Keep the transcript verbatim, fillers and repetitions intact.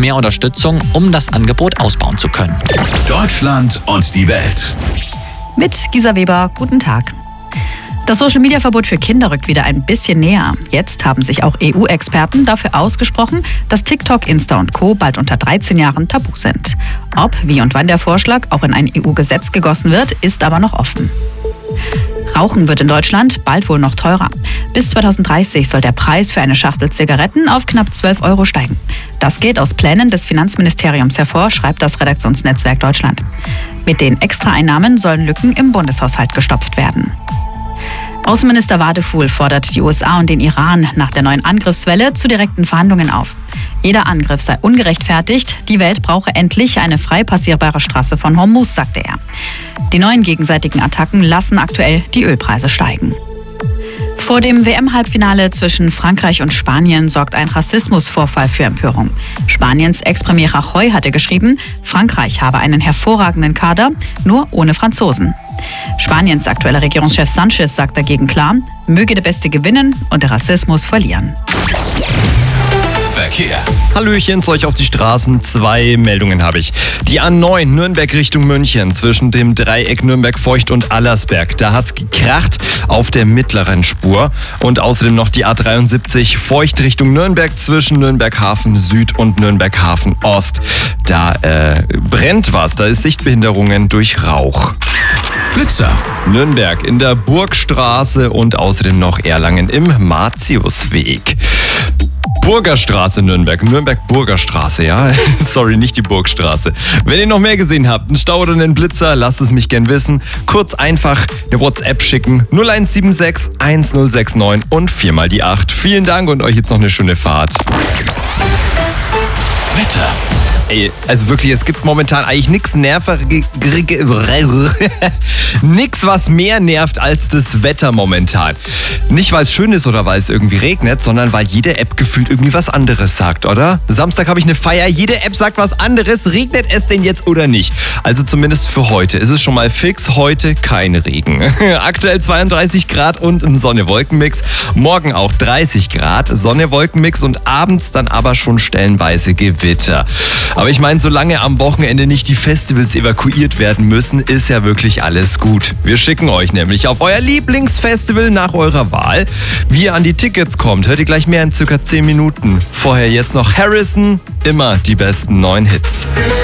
mehr Unterstützung, um das Angebot ausbauen zu können. Deutschland und die Welt. Mit Gisa Weber, guten Tag. Das Social-Media-Verbot für Kinder rückt wieder ein bisschen näher. Jetzt haben sich auch E U-Experten dafür ausgesprochen, dass TikTok, Insta und Co. bald unter dreizehn Jahren tabu sind. Ob, wie und wann der Vorschlag auch in ein E U-Gesetz gegossen wird, ist aber noch offen. Rauchen wird in Deutschland bald wohl noch teurer. Bis zweitausenddreißig soll der Preis für eine Schachtel Zigaretten auf knapp zwölf Euro steigen. Das geht aus Plänen des Finanzministeriums hervor, schreibt das Redaktionsnetzwerk Deutschland. Mit den Extraeinnahmen sollen Lücken im Bundeshaushalt gestopft werden. Außenminister Wadefuhl fordert die U S A und den Iran nach der neuen Angriffswelle zu direkten Verhandlungen auf. Jeder Angriff sei ungerechtfertigt, die Welt brauche endlich eine frei passierbare Straße von Hormuz, sagte er. Die neuen gegenseitigen Attacken lassen aktuell die Ölpreise steigen. Vor dem W M-Halbfinale zwischen Frankreich und Spanien sorgt ein Rassismusvorfall für Empörung. Spaniens Ex-Premier Rajoy hatte geschrieben, Frankreich habe einen hervorragenden Kader, nur ohne Franzosen. Spaniens aktueller Regierungschef Sanchez sagt dagegen klar, möge der Beste gewinnen und der Rassismus verlieren. Verkehr. Hallöchen, zu euch auf die Straßen. Zwei Meldungen habe ich. Die A neun Nürnberg Richtung München zwischen dem Dreieck Nürnberg-Feucht und Allersberg. Da hat's gekracht auf der mittleren Spur. Und außerdem noch die A dreiundsiebzig Feucht Richtung Nürnberg zwischen Nürnberg-Hafen Süd und Nürnberg-Hafen Ost. Da äh, brennt was, da ist Sichtbehinderungen durch Rauch. Blitzer. Nürnberg in der Burgstraße und außerdem noch Erlangen im Martiusweg. Burgerstraße Nürnberg, Nürnberg-Burgerstraße, ja. Sorry, nicht die Burgstraße. Wenn ihr noch mehr gesehen habt, einen Stau oder einen Blitzer, lasst es mich gern wissen. Kurz einfach eine WhatsApp schicken, null eins sieben sechs eins null sechs neun und viermal die acht. Vielen Dank und euch jetzt noch eine schöne Fahrt. Wetter. Ey, also wirklich, es gibt momentan eigentlich nichts nerver, nix, was mehr nervt als das Wetter momentan. Nicht, weil es schön ist oder weil es irgendwie regnet, sondern weil jede App gefühlt irgendwie was anderes sagt, oder? Samstag habe ich eine Feier, jede App sagt was anderes. Regnet es denn jetzt oder nicht? Also zumindest für heute ist es schon mal fix, heute kein Regen. Aktuell zweiunddreißig Grad und ein Sonne-Wolken-Mix. Morgen auch dreißig Grad, Sonne-Wolken-Mix und abends dann aber schon stellenweise Gewitter. Aber ich meine, solange am Wochenende nicht die Festivals evakuiert werden müssen, ist ja wirklich alles gut. Wir schicken euch nämlich auf euer Lieblingsfestival nach eurer Wahl. Wie ihr an die Tickets kommt, hört ihr gleich mehr in circa zehn Minuten. Vorher jetzt noch Harrison, immer die besten neuen Hits.